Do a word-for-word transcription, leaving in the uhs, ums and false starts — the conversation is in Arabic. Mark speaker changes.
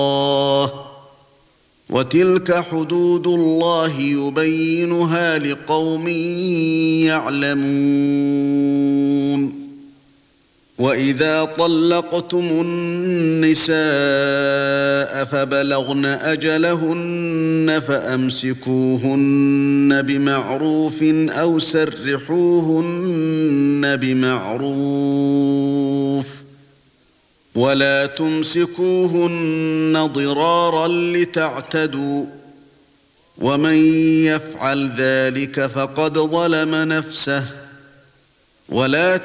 Speaker 1: وتلك حدود الله يبينها لقوم يعلمون وإذا طلقتم النساء فبلغن أجلهن فأمسكوهن بمعروف أو سرحوهن بمعروف ولا تمسكوهن ضرارا لتعتدوا ومن يفعل ذلك فقد ظلم نفسه ولا